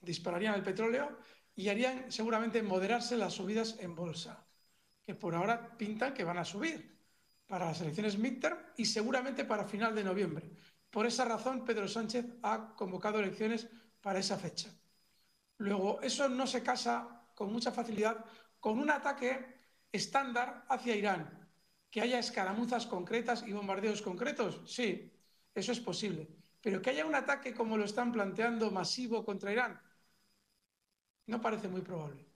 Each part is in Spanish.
dispararían el petróleo y harían seguramente moderarse las subidas en bolsa, que por ahora pintan que van a subir para las elecciones midterm y seguramente para final de noviembre. Por esa razón, Pedro Sánchez ha convocado elecciones para esa fecha. Luego, eso no se casa con mucha facilidad con un ataque estándar hacia Irán. Que haya escaramuzas concretas y bombardeos concretos, sí, eso es posible. Pero que haya un ataque como lo están planteando masivo contra Irán, no parece muy probable.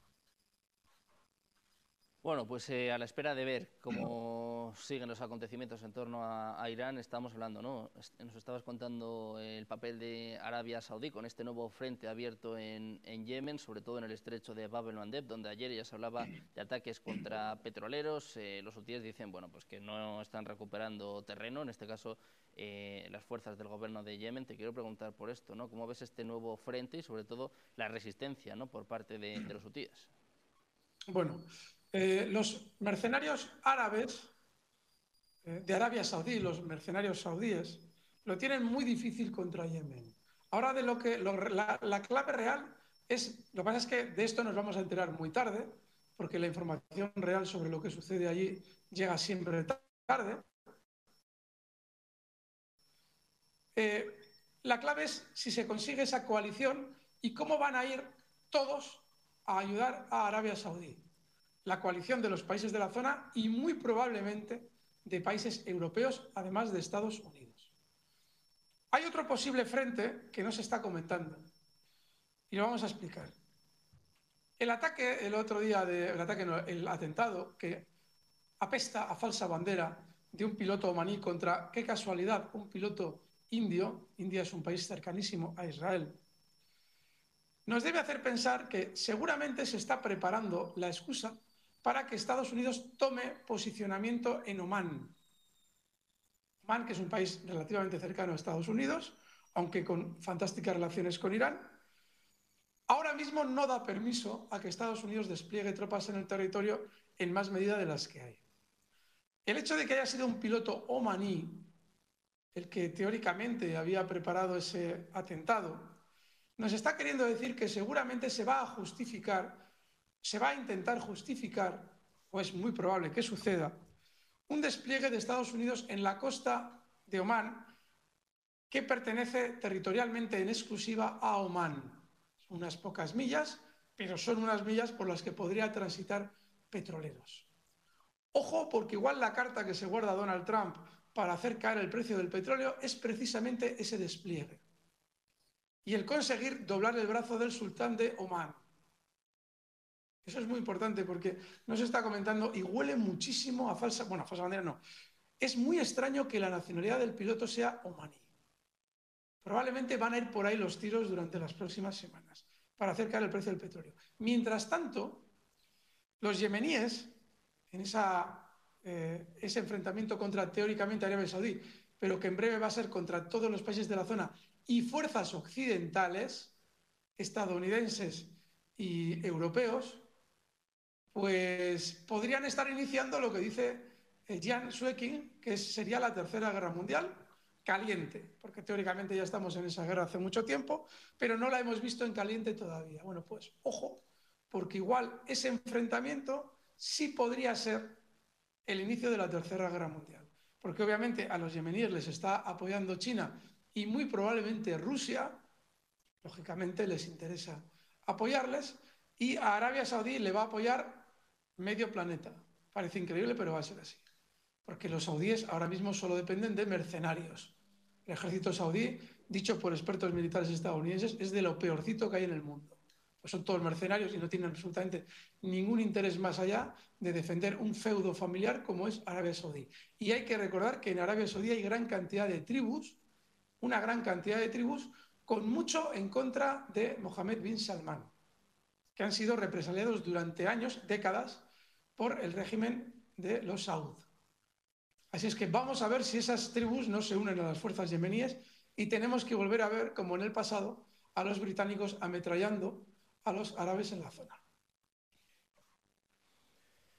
Bueno, pues a la espera de ver cómo siguen los acontecimientos en torno a Irán, estamos hablando, ¿no? Nos estabas contando el papel de Arabia Saudí con este nuevo frente abierto en Yemen, sobre todo en el estrecho de Bab el-Mandeb, donde ayer ya se hablaba de ataques contra petroleros. Los hutíes dicen, bueno, pues que no están recuperando terreno, en este caso las fuerzas del gobierno de Yemen. Te quiero preguntar por esto, ¿no? ¿Cómo ves este nuevo frente y sobre todo la resistencia, ¿no?, por parte de los hutíes? Bueno, los mercenarios árabes de Arabia Saudí, los mercenarios saudíes, lo tienen muy difícil contra Yemen. Ahora de la clave real es, lo que pasa es que de esto nos vamos a enterar muy tarde, porque la información real sobre lo que sucede allí llega siempre tarde. La clave es si se consigue esa coalición y cómo van a ir todos a ayudar a Arabia Saudí. La coalición de los países de la zona y muy probablemente de países europeos, además de Estados Unidos. Hay otro posible frente que no se está comentando y lo vamos a explicar. El ataque el otro día, el atentado que apesta a falsa bandera de un piloto omaní contra, qué casualidad, un piloto indio. India es un país cercanísimo a Israel. Nos debe hacer pensar que seguramente se está preparando la excusa para que Estados Unidos tome posicionamiento en Omán. Omán, que es un país relativamente cercano a Estados Unidos, aunque con fantásticas relaciones con Irán, ahora mismo no da permiso a que Estados Unidos despliegue tropas en el territorio en más medida de las que hay. El hecho de que haya sido un piloto omaní el que teóricamente había preparado ese atentado, nos está queriendo decir que seguramente se va a intentar justificar, o es muy probable que suceda, un despliegue de Estados Unidos en la costa de Omán que pertenece territorialmente en exclusiva a Omán. Unas pocas millas, pero son unas millas por las que podría transitar petroleros. Ojo, porque igual la carta que se guarda Donald Trump para hacer caer el precio del petróleo es precisamente ese despliegue y el conseguir doblar el brazo del sultán de Omán. Eso es muy importante porque no se está comentando y huele muchísimo a falsa bandera no. Es muy extraño que la nacionalidad del piloto sea omaní. Probablemente van a ir por ahí los tiros durante las próximas semanas para hacer caer el precio del petróleo. Mientras tanto, los yemeníes, en ese enfrentamiento contra teóricamente Arabia Saudí, pero que en breve va a ser contra todos los países de la zona y fuerzas occidentales, estadounidenses y europeos, pues podrían estar iniciando lo que dice Jan Sueking, que sería la Tercera Guerra Mundial, caliente, porque teóricamente ya estamos en esa guerra hace mucho tiempo, pero no la hemos visto en caliente todavía. Bueno, pues ojo, porque igual ese enfrentamiento sí podría ser el inicio de la Tercera Guerra Mundial, porque obviamente a los yemeníes les está apoyando China y muy probablemente Rusia, lógicamente les interesa apoyarles, y a Arabia Saudí le va a apoyar medio planeta. Parece increíble, pero va a ser así. Porque los saudíes ahora mismo solo dependen de mercenarios. El ejército saudí, dicho por expertos militares estadounidenses, es de lo peorcito que hay en el mundo. Pues son todos mercenarios y no tienen absolutamente ningún interés más allá de defender un feudo familiar como es Arabia Saudí. Y hay que recordar que en Arabia Saudí hay gran cantidad de tribus, una gran cantidad de tribus, con mucho en contra de Mohammed bin Salman, que han sido represaliados durante años, décadas, por el régimen de los Saud. Así es que vamos a ver si esas tribus no se unen a las fuerzas yemeníes y tenemos que volver a ver, como en el pasado, a los británicos ametrallando a los árabes en la zona.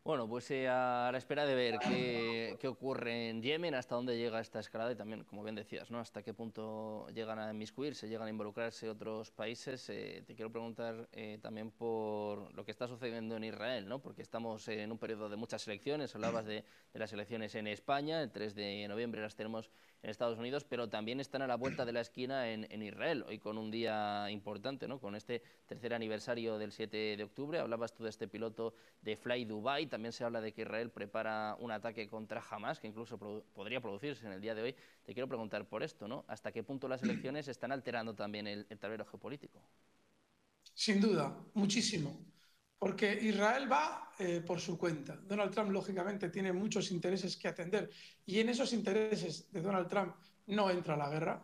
Bueno, pues a la espera de ver qué ocurre en Yemen, hasta dónde llega esta escalada y también, como bien decías, ¿no? Hasta qué punto llegan a inmiscuirse, llegan a involucrarse otros países. Te quiero preguntar también por lo que está sucediendo en Israel, ¿no? Porque estamos en un periodo de muchas elecciones. Hablabas de las elecciones en España, el 3 de noviembre las tenemos en Estados Unidos, pero también están a la vuelta de la esquina en Israel, hoy con un día importante, ¿no? Con este tercer aniversario del 7 de octubre. Hablabas tú de este piloto de Fly Dubai. También se habla de que Israel prepara un ataque contra Hamas, que incluso podría producirse en el día de hoy. Te quiero preguntar por esto, ¿no? ¿Hasta qué punto las elecciones están alterando también el tablero geopolítico? Sin duda, muchísimo. Porque Israel va por su cuenta. Donald Trump, lógicamente, tiene muchos intereses que atender y en esos intereses de Donald Trump no entra la guerra.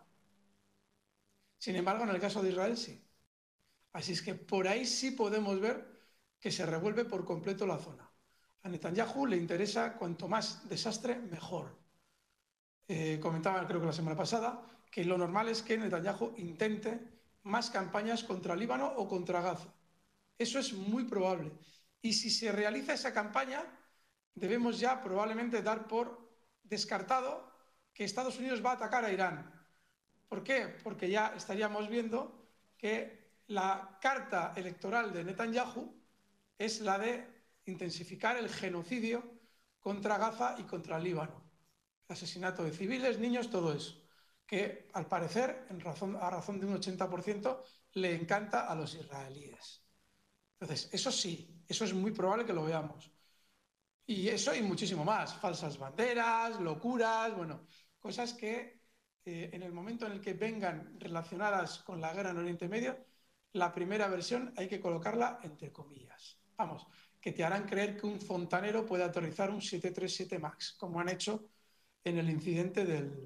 Sin embargo, en el caso de Israel sí. Así es que por ahí sí podemos ver que se revuelve por completo la zona. A Netanyahu le interesa cuanto más desastre, mejor. Comentaba, creo que la semana pasada, que lo normal es que Netanyahu intente más campañas contra Líbano o contra Gaza. Eso es muy probable. Y si se realiza esa campaña, debemos ya probablemente dar por descartado que Estados Unidos va a atacar a Irán. ¿Por qué? Porque ya estaríamos viendo que la carta electoral de Netanyahu es la de intensificar el genocidio contra Gaza y contra el Líbano. El asesinato de civiles, niños, todo eso. Que al parecer, a razón de un 80%, le encanta a los israelíes. Entonces, eso sí, eso es muy probable que lo veamos. Y eso y muchísimo más, falsas banderas, locuras, bueno, cosas que en el momento en el que vengan relacionadas con la guerra en Oriente Medio, la primera versión hay que colocarla entre comillas. Vamos, que te harán creer que un fontanero puede aterrizar un 737 MAX, como han hecho en el incidente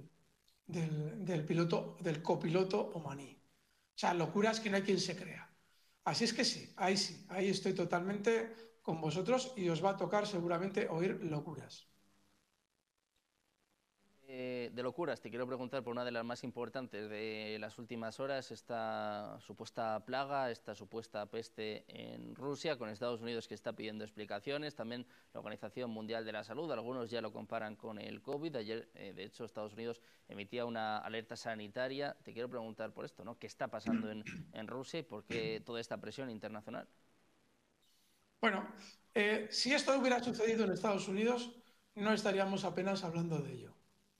del copiloto omaní. O sea, locuras que no hay quien se crea. Así es que sí, ahí estoy totalmente con vosotros y os va a tocar seguramente oír locuras. De locuras, te quiero preguntar por una de las más importantes de las últimas horas, esta supuesta plaga, esta supuesta peste en Rusia, con Estados Unidos que está pidiendo explicaciones, también la Organización Mundial de la Salud, algunos ya lo comparan con el COVID. Ayer, de hecho, Estados Unidos emitía una alerta sanitaria. Te quiero preguntar por esto, ¿no? ¿Qué está pasando en Rusia y por qué toda esta presión internacional? Bueno, si esto hubiera sucedido en Estados Unidos, no estaríamos apenas hablando de ello.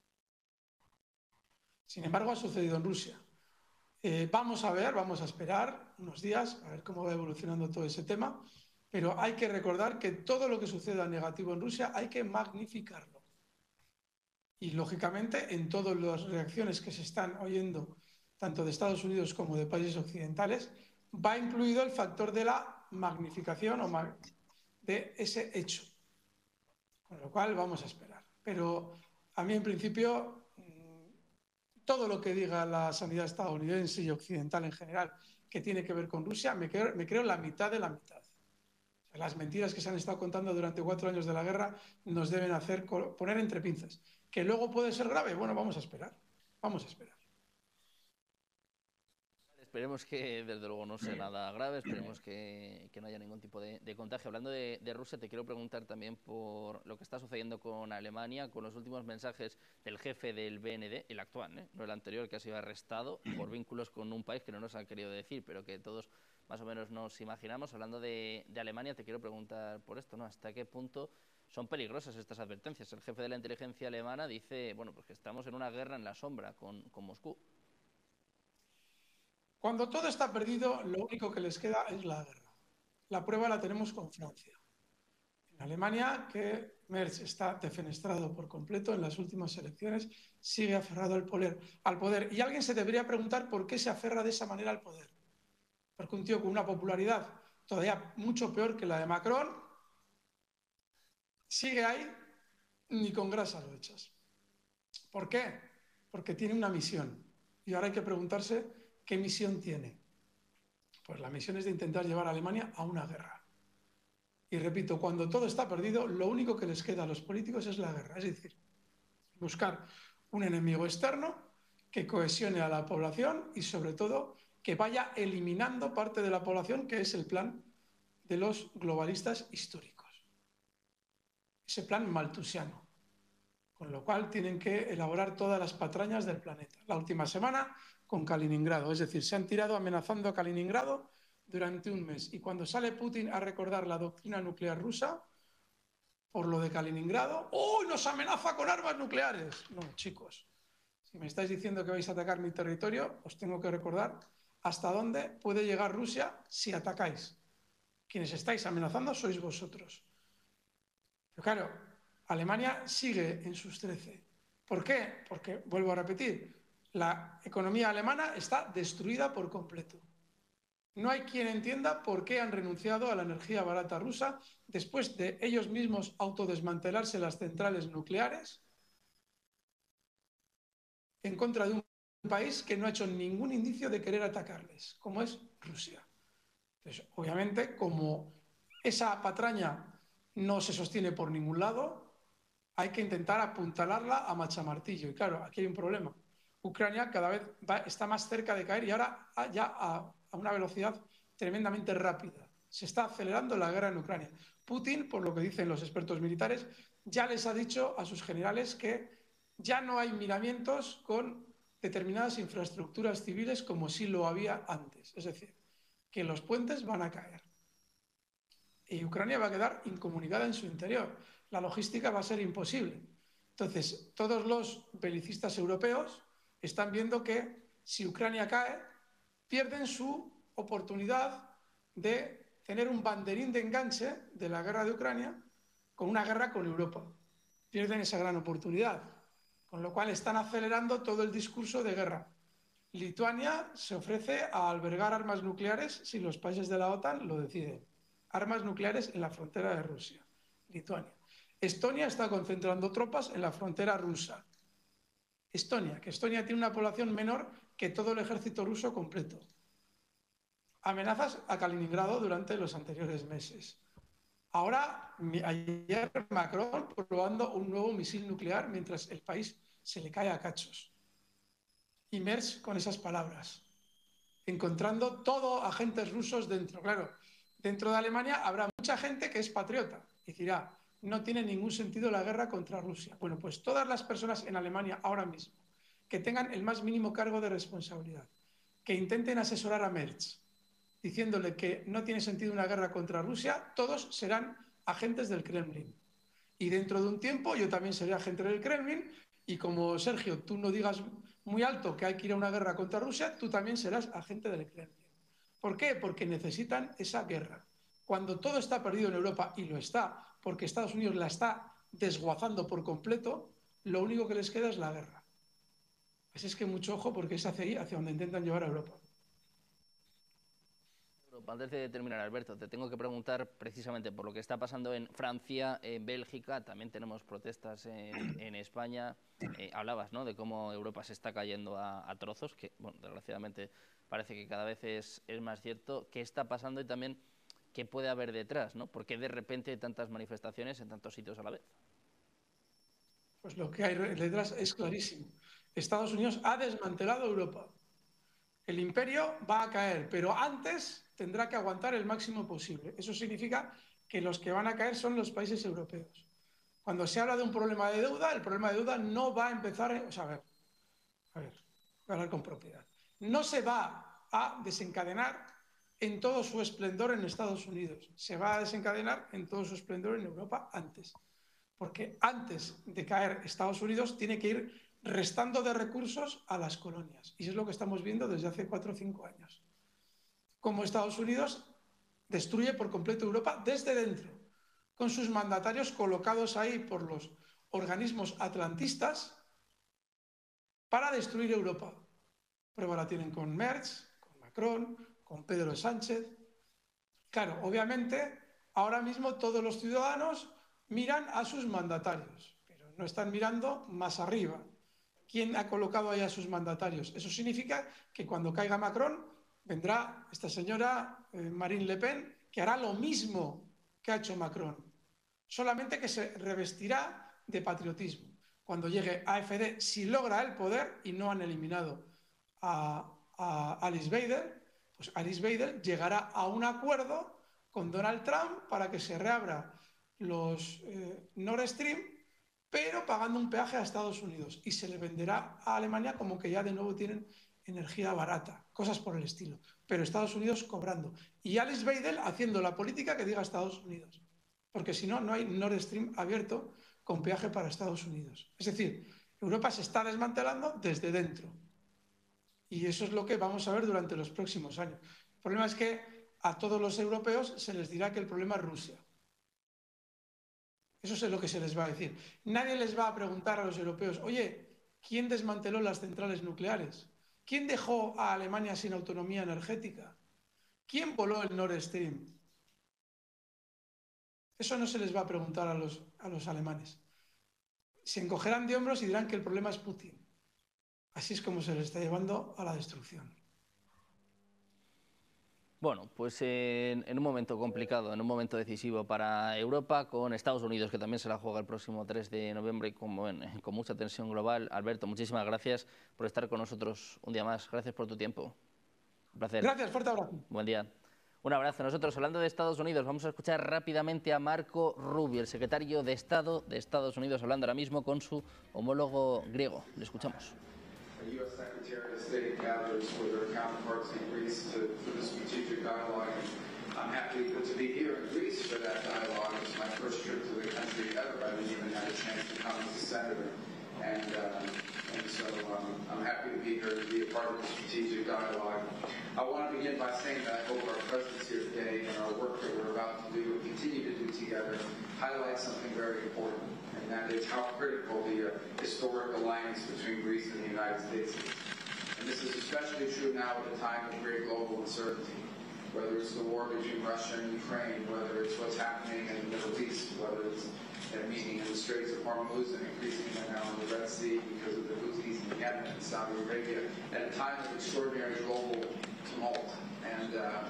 Sin embargo, ha sucedido en Rusia. Vamos a ver, vamos a esperar unos días a ver cómo va evolucionando todo ese tema, pero hay que recordar que todo lo que suceda negativo en Rusia hay que magnificarlo. Y lógicamente en todas las reacciones que se están oyendo, tanto de Estados Unidos como de países occidentales, va incluido el factor de la magnificación de ese hecho. Con lo cual vamos a esperar. Pero a mí en principio todo lo que diga la sanidad estadounidense y occidental en general que tiene que ver con Rusia, me creo la mitad de la mitad. O sea, las mentiras que se han estado contando durante 4 años de la guerra nos deben hacer poner entre pinzas. ¿Que luego puede ser grave? Bueno, vamos a esperar. Vamos a esperar. Esperemos que desde luego no sea nada grave, esperemos que no haya ningún tipo de contagio. Hablando de Rusia, te quiero preguntar también por lo que está sucediendo con Alemania, con los últimos mensajes del jefe del BND, el actual, no el anterior, que ha sido arrestado por vínculos con un país que no nos han querido decir, pero que todos más o menos nos imaginamos. Hablando de Alemania, te quiero preguntar por esto, ¿no? ¿Hasta qué punto son peligrosas estas advertencias? El jefe de la inteligencia alemana dice, bueno, pues que estamos en una guerra en la sombra con Moscú. Cuando todo está perdido, lo único que les queda es la guerra. La prueba la tenemos con Francia. En Alemania, que Merz está defenestrado por completo en las últimas elecciones, sigue aferrado al poder. Y alguien se debería preguntar por qué se aferra de esa manera al poder. Porque un tío con una popularidad todavía mucho peor que la de Macron sigue ahí, ni con grasa lo echas. ¿Por qué? Porque tiene una misión. Y ahora hay que preguntarse qué misión tiene. Pues la misión es de intentar llevar a Alemania a una guerra. Y repito, cuando todo está perdido, lo único que les queda a los políticos es la guerra. Es decir, buscar un enemigo externo que cohesione a la población y sobre todo que vaya eliminando parte de la población, que es el plan de los globalistas históricos. ese plan maltusiano, con lo cual tienen que elaborar todas las patrañas del planeta. La última semana con Kaliningrado, es decir, se han tirado amenazando a Kaliningrado durante un mes. Y cuando sale Putin a recordar la doctrina nuclear rusa, por lo de Kaliningrado, ¡oh, nos amenaza con armas nucleares! No, chicos, si me estáis diciendo que vais a atacar mi territorio, os tengo que recordar hasta dónde puede llegar Rusia si atacáis. Quienes estáis amenazando sois vosotros. Pero claro, Alemania sigue en sus 13. ¿Por qué? Porque, vuelvo a repetir, la economía alemana está destruida por completo. No hay quien entienda por qué han renunciado a la energía barata rusa después de ellos mismos autodesmantelarse las centrales nucleares en contra de un país que no ha hecho ningún indicio de querer atacarles, como es Rusia. Entonces, obviamente, como esa patraña no se sostiene por ningún lado, hay que intentar apuntalarla a machamartillo. Y claro, aquí hay un problema. Ucrania cada vez está más cerca de caer y ahora ya a una velocidad tremendamente rápida. Se está acelerando la guerra en Ucrania. Putin, por lo que dicen los expertos militares, ya les ha dicho a sus generales que ya no hay miramientos con determinadas infraestructuras civiles como sí lo había antes. Es decir, que los puentes van a caer. Y Ucrania va a quedar incomunicada en su interior. La logística va a ser imposible. Entonces, todos los belicistas europeos están viendo que si Ucrania cae, pierden su oportunidad de tener un banderín de enganche de la guerra de Ucrania con una guerra con Europa. Pierden esa gran oportunidad, con lo cual están acelerando todo el discurso de guerra. Lituania se ofrece a albergar armas nucleares si los países de la OTAN lo deciden. Armas nucleares en la frontera de Rusia. Lituania. Estonia está concentrando tropas en la frontera rusa. Estonia, que Estonia tiene una población menor que todo el ejército ruso completo. Amenazas a Kaliningrado durante los anteriores meses. Ahora, ayer Macron probando un nuevo misil nuclear mientras el país se le cae a cachos. Y Merz con esas palabras, encontrando todo agentes rusos dentro. Claro, dentro de Alemania habrá mucha gente que es patriota y dirá, no tiene ningún sentido la guerra contra Rusia. Bueno, pues todas las personas en Alemania ahora mismo que tengan el más mínimo cargo de responsabilidad, que intenten asesorar a Merz, diciéndole que no tiene sentido una guerra contra Rusia, todos serán agentes del Kremlin. Y dentro de un tiempo yo también seré agente del Kremlin y como Sergio, tú no digas muy alto que hay que ir a una guerra contra Rusia, tú también serás agente del Kremlin. ¿Por qué? Porque necesitan esa guerra. Cuando todo está perdido en Europa, y lo está, porque Estados Unidos la está desguazando por completo, lo único que les queda es la guerra. Así es que mucho ojo porque es hacia donde intentan llevar a Europa. Antes de terminar, Alberto, te tengo que preguntar precisamente por lo que está pasando en Francia, en Bélgica, también tenemos protestas en España. Hablabas, ¿no?, de cómo Europa se está cayendo a trozos, que, bueno, desgraciadamente parece que cada vez es más cierto. ¿Qué está pasando y también qué puede haber detrás, ¿no? ¿Por qué de repente hay tantas manifestaciones en tantos sitios a la vez? Pues lo que hay detrás es clarísimo. Estados Unidos ha desmantelado Europa. El imperio va a caer, pero antes tendrá que aguantar el máximo posible. Eso significa que los que van a caer son los países europeos. Cuando se habla de un problema de deuda, el problema de deuda no va a empezar, a ver, voy a hablar con propiedad. No se va a desencadenar en todo su esplendor en Estados Unidos. Se va a desencadenar en todo su esplendor en Europa antes. Porque antes de caer Estados Unidos tiene que ir restando de recursos a las colonias. Y eso es lo que estamos viendo desde hace 4 o 5 años. Como Estados Unidos destruye por completo Europa desde dentro, con sus mandatarios colocados ahí por los organismos atlantistas para destruir Europa. Prueba la tienen con Merz, con Macron, con Pedro Sánchez. Claro, obviamente, ahora mismo todos los ciudadanos miran a sus mandatarios, pero no están mirando más arriba. ¿Quién ha colocado ahí a sus mandatarios? Eso significa que cuando caiga Macron vendrá esta señora Marine Le Pen, que hará lo mismo que ha hecho Macron, solamente que se revestirá de patriotismo. Cuando llegue AfD, si logra el poder y no han eliminado a Alice Weidel, pues Alice Weidel llegará a un acuerdo con Donald Trump para que se reabra los Nord Stream, pero pagando un peaje a Estados Unidos. Y se le venderá a Alemania como que ya de nuevo tienen energía barata, cosas por el estilo. Pero Estados Unidos cobrando. Y Alice Weidel haciendo la política que diga Estados Unidos. Porque si no, no hay Nord Stream abierto con peaje para Estados Unidos. Es decir, Europa se está desmantelando desde dentro. Y eso es lo que vamos a ver durante los próximos años. El problema es que a todos los europeos se les dirá que el problema es Rusia. Eso es lo que se les va a decir. Nadie les va a preguntar a los europeos, oye, ¿quién desmanteló las centrales nucleares? ¿Quién dejó a Alemania sin autonomía energética? ¿Quién voló el Nord Stream? Eso no se les va a preguntar a los alemanes. Se encogerán de hombros y dirán que el problema es Putin. Así es como se les está llevando a la destrucción. Bueno, pues en un momento complicado, en un momento decisivo para Europa, con Estados Unidos, que también se la juega el próximo 3 de noviembre y con mucha tensión global. Alberto, muchísimas gracias por estar con nosotros un día más. Gracias por tu tiempo. Un placer. Gracias, fuerte abrazo. Buen día. Un abrazo. Nosotros, hablando de Estados Unidos, vamos a escuchar rápidamente a Marco Rubio, el secretario de Estado de Estados Unidos, hablando ahora mismo con su homólogo griego. Le escuchamos. The U.S. Secretary of State gathers with her counterparts in Greece for the strategic dialogue. I'm happy to be here in Greece for that dialogue. It's my first trip to the country ever. I didn't even have a chance to come as a senator. And so I'm happy to be here to be a part of the strategic dialogue. I want to begin by saying that I hope our presence here today and our work that we're about to do and continue to do together highlights something very important. And that is how critical the historic alliance between Greece and the United States is. And this is especially true now at a time of great global uncertainty, whether it's the war between Russia and Ukraine, whether it's what's happening in the Middle East, whether it's a meeting in the Straits of Hormuz and increasingly now in the Red Sea because of the Houthis in Yemen and Saudi Arabia, at a time of extraordinary global tumult and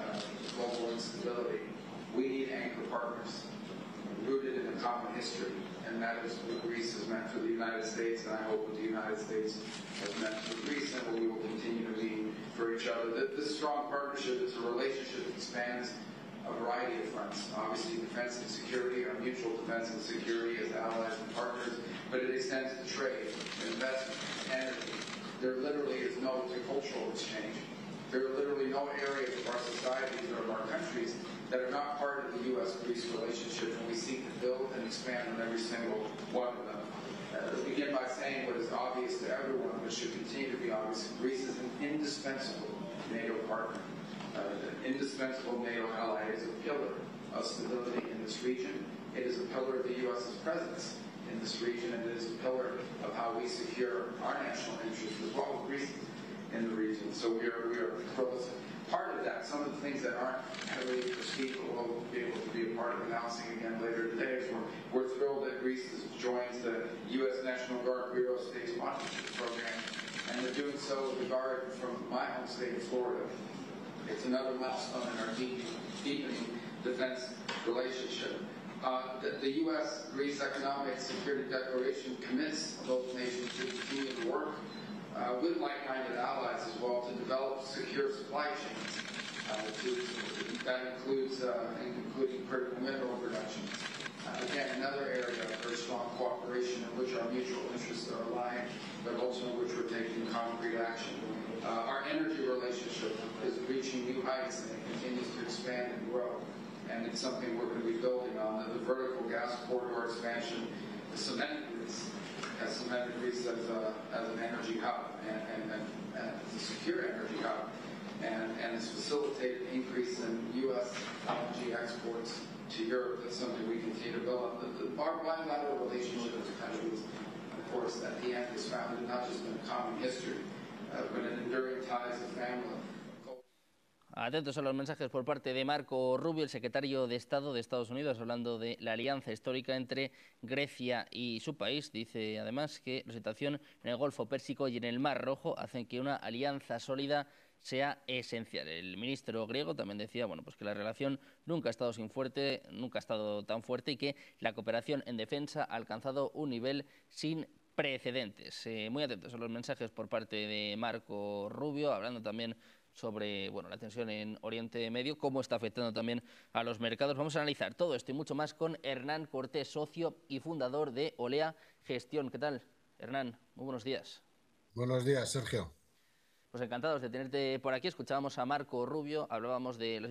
global instability. We need anchor partners rooted in a common history, and that is what Greece has meant for the United States, and I hope what the United States has meant for Greece, and what we will continue to mean for each other. This strong partnership is a relationship that spans a variety of fronts. Obviously, defense and security, our mutual defense and security as allies and partners, but it extends to trade, investment, energy. There literally is no cultural exchange. There are literally no areas of our societies or of our countries that are not part of the U.S.-Greece relationship, and we seek to build and expand on every single one of them. Let's begin by saying what is obvious to everyone, but should continue to be obvious. Greece is an indispensable NATO partner. An indispensable NATO ally. It is a pillar of stability in this region. It is a pillar of the U.S.'s presence in this region, and it is a pillar of how we secure our national interests as well as Greece in the region. So we are close. Part of that, some of the things that aren't heavily perceived, but we'll be able to be a part of announcing again later today, is we're thrilled that Greece joins the U.S. National Guard Bureau State Sponsorship Program, and they're doing so with the Guard from my home state of Florida. It's another milestone in our deepening defense relationship. The U.S.-Greece Economic Security Declaration commits both nations to continue to work with like-minded allies as well to develop secure supply chains. That includes including critical mineral production. Again, another area of very strong cooperation in which our mutual interests are aligned, but also in which we're taking concrete action. Our energy relationship is reaching new heights and it continues to expand and grow. And it's something we're going to be building on. The vertical gas corridor expansion has cemented Greece as an energy hub and a secure energy hub. And it's facilitated an increase in U.S. LNG exports to Europe. That's something we continue to build on. Our bilateral relationship with the countries, of course, at the end is founded not just in a common history, but in enduring ties of family. Atentos a los mensajes por parte de Marco Rubio, el secretario de Estado de Estados Unidos, hablando de la alianza histórica entre Grecia y su país. Dice además que la situación en el Golfo Pérsico y en el Mar Rojo hacen que una alianza sólida sea esencial. El ministro griego también decía pues que la relación nunca ha estado tan fuerte y que la cooperación en defensa ha alcanzado un nivel sin precedentes. Muy atentos a los mensajes por parte de Marco Rubio, hablando también sobre la tensión en Oriente Medio, cómo está afectando también a los mercados. Vamos a analizar todo esto y mucho más con Hernán Cortés, socio y fundador de Olea Gestión. ¿Qué tal, Hernán? Muy buenos días. Buenos días, Sergio. Pues encantados de tenerte por aquí. Escuchábamos a Marco Rubio, hablábamos de los